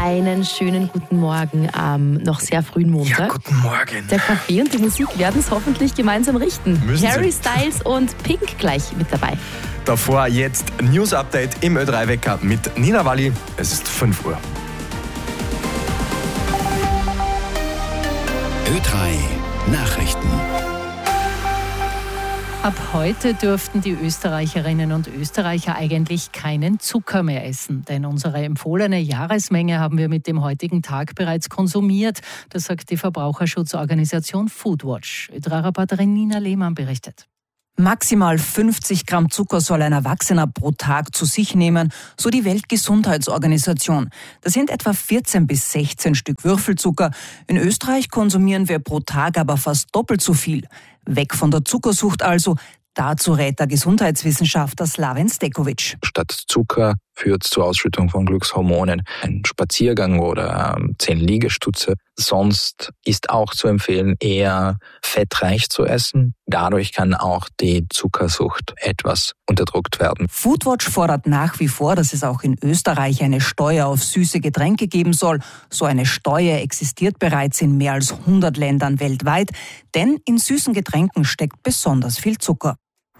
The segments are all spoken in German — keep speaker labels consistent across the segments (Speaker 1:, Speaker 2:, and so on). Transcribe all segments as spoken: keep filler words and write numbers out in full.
Speaker 1: einen schönen guten Morgen am noch sehr frühen Montag.
Speaker 2: Ja, guten Morgen.
Speaker 1: Der Kaffee und die Musik werden es hoffentlich gemeinsam richten.
Speaker 2: Müssen
Speaker 1: Harry
Speaker 2: Sie.
Speaker 1: Styles und Pink gleich mit dabei.
Speaker 2: Davor jetzt News Update im Ö drei Wecker mit Nina Walli. Es ist fünf Uhr.
Speaker 3: Ö drei Nachrichten.
Speaker 4: Ab heute dürften die Österreicherinnen und Österreicher eigentlich keinen Zucker mehr essen. Denn unsere empfohlene Jahresmenge haben wir mit dem heutigen Tag bereits konsumiert. Das sagt die Verbraucherschutzorganisation Foodwatch. Ö drei Reporterin Nina Lehmann berichtet.
Speaker 5: Maximal fünfzig Gramm Zucker soll ein Erwachsener pro Tag zu sich nehmen, so die Weltgesundheitsorganisation. Das sind etwa vierzehn bis sechzehn Stück Würfelzucker. In Österreich konsumieren wir pro Tag aber fast doppelt so viel. Weg von der Zuckersucht also. Dazu rät der Gesundheitswissenschaftler Slaven Stekovic.
Speaker 6: Statt Zucker führt zur Ausschüttung von Glückshormonen ein Spaziergang oder ähm, zehn Liegestütze. Sonst ist auch zu empfehlen, eher fettreich zu essen. Dadurch kann auch die Zuckersucht etwas unterdrückt werden.
Speaker 5: Foodwatch fordert nach wie vor, dass es auch in Österreich eine Steuer auf süße Getränke geben soll. So eine Steuer existiert bereits in mehr als hundert Ländern weltweit, denn in süßen Getränken steckt besonders viel Zucker.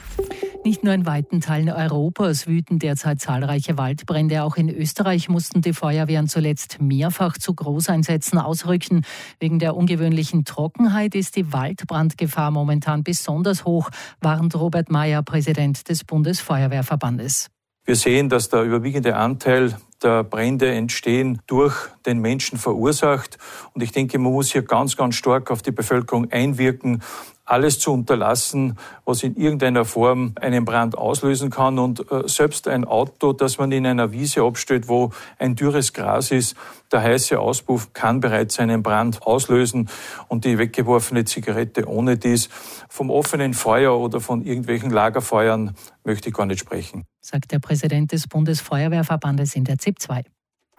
Speaker 4: Nicht nur in weiten Teilen Europas wüten derzeit zahlreiche Waldbrände. Auch in Österreich mussten die Feuerwehren zuletzt mehrfach zu Großeinsätzen ausrücken. Wegen der ungewöhnlichen Trockenheit ist die Waldbrandgefahr momentan besonders hoch, warnt Robert Mayer, Präsident des Bundesfeuerwehrverbandes.
Speaker 7: Wir sehen, dass der überwiegende Anteil der Brände entstehen durch den Menschen verursacht. Und ich denke, man muss hier ganz, ganz stark auf die Bevölkerung einwirken, alles zu unterlassen, was in irgendeiner Form einen Brand auslösen kann. Und äh, selbst ein Auto, das man in einer Wiese abstellt, wo ein dürres Gras ist, der heiße Auspuff kann bereits einen Brand auslösen. Und die weggeworfene Zigarette ohne dies, vom offenen Feuer oder von irgendwelchen Lagerfeuern möchte ich gar nicht sprechen.
Speaker 4: Sagt der Präsident des Bundesfeuerwehrverbandes in der Z I P zwei.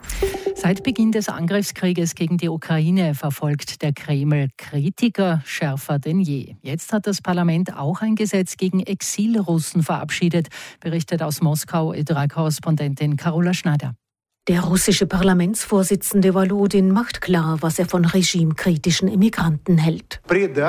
Speaker 4: Seit Beginn des Angriffskrieges gegen die Ukraine verfolgt der Kreml Kritiker schärfer denn je. Jetzt hat das Parlament auch ein Gesetz gegen Exilrussen verabschiedet, berichtet aus Moskau Ö drei Korrespondentin Carola Schneider.
Speaker 8: Der russische Parlamentsvorsitzende Volodin macht klar, was er von regimekritischen Immigranten hält.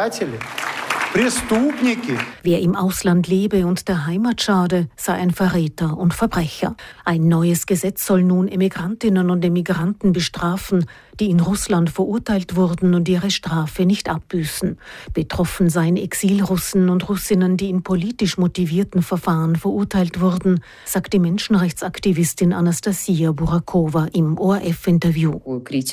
Speaker 8: Wer im Ausland lebe und der Heimat schade, sei ein Verräter und Verbrecher. Ein neues Gesetz soll nun Immigrantinnen und Immigranten bestrafen, die in Russland verurteilt wurden und ihre Strafe nicht abbüßen. Betroffen seien Exilrussen und Russinnen, die in politisch motivierten Verfahren verurteilt wurden, sagt die Menschenrechtsaktivistin Anastasia Burakova im O R F-Interview.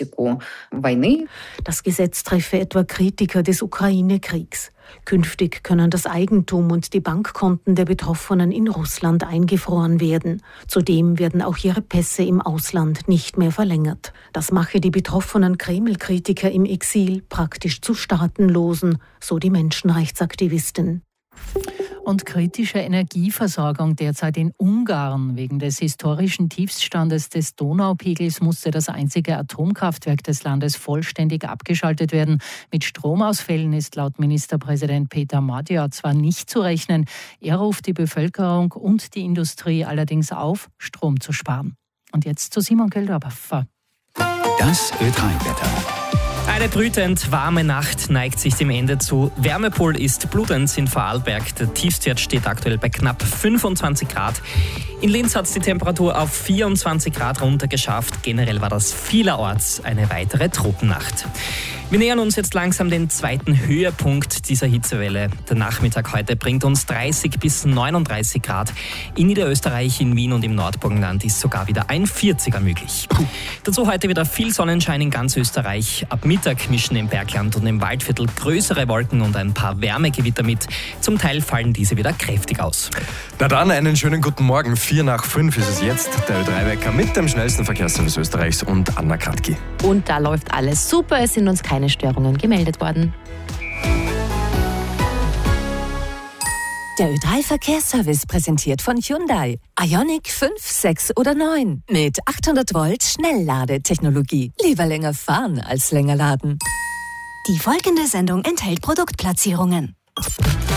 Speaker 8: Das Gesetz treffe etwa Kritiker des Ukraine-Kriegs. Künftig können das Eigentum und die Bankkonten der Betroffenen in Russland eingefroren werden. Zudem werden auch ihre Pässe im Ausland nicht mehr verlängert. Das mache die betroffenen Kreml-Kritiker im Exil praktisch zu Staatenlosen, so die Menschenrechtsaktivistin.
Speaker 4: Und kritische Energieversorgung derzeit in Ungarn. Wegen des historischen Tiefstandes des Donaupegels musste das einzige Atomkraftwerk des Landes vollständig abgeschaltet werden. Mit Stromausfällen ist laut Ministerpräsident Peter Magyar zwar nicht zu rechnen. Er ruft die Bevölkerung und die Industrie allerdings auf, Strom zu sparen. Und jetzt zu Simon Köldorfer.
Speaker 3: Das Ö drei Wetter.
Speaker 9: Eine brütend warme Nacht neigt sich dem Ende zu. Wärmepol ist Bludenz in Vorarlberg. Der Tiefstwert steht aktuell bei knapp fünfundzwanzig Grad. In Linz hat es die Temperatur auf vierundzwanzig Grad runtergeschafft. Generell war das vielerorts eine weitere Tropennacht. Wir nähern uns jetzt langsam den zweiten Höhepunkt dieser Hitzewelle. Der Nachmittag heute bringt uns dreißig bis neununddreißig Grad. In Niederösterreich, in Wien und im Nordburgenland ist sogar wieder ein vierziger möglich. Puh. Dazu heute wieder viel Sonnenschein in ganz Österreich. Ab Mittag mischen im Bergland und im Waldviertel größere Wolken und ein paar Wärmegewitter mit. Zum Teil fallen diese wieder kräftig aus.
Speaker 2: Na dann, einen schönen guten Morgen. Vier nach fünf ist es jetzt. Der Ö drei Wecker mit dem schnellsten Verkehrsservice Österreichs und Anna Kratki.
Speaker 1: Und da läuft alles super. Es sind uns keine Störungen gemeldet worden.
Speaker 10: Der Ö drei Verkehrsservice präsentiert von Hyundai. Ioniq fünf, sechs oder neun. Mit achthundert Volt Schnellladetechnologie. Lieber länger fahren als länger laden.
Speaker 11: Die folgende Sendung enthält Produktplatzierungen.